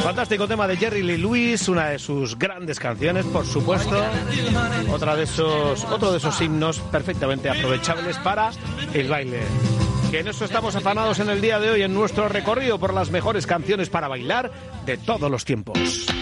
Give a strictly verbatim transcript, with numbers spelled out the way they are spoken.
Fantástico tema de Jerry Lee Lewis, una de sus grandes canciones, por supuesto. Otra de esos, otro de esos himnos perfectamente aprovechables para el baile. Que en eso estamos afanados en el día de hoy, en nuestro recorrido por las mejores canciones para bailar de todos los tiempos.